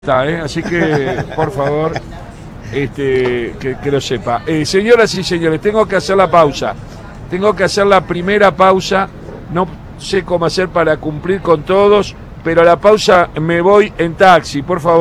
Así que, por favor, que lo sepa. Señoras y señores, tengo que hacer la pausa. Tengo que hacer la primera pausa. No sé cómo hacer para cumplir con todos, pero a la pausa me voy en taxi, por favor.